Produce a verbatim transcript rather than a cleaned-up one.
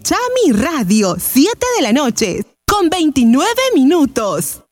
escucha mi radio, siete de la noche, con veintinueve minutos.